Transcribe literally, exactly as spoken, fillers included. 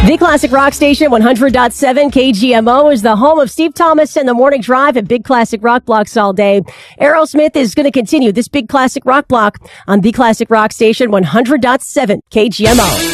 The Classic Rock Station, one hundred point seven K G M O, is the home of Steve Thomas and the Morning Drive at Big Classic Rock Blocks all day. Aerosmith is going to continue this Big Classic Rock Block on The Classic Rock Station, one hundred point seven K G M O.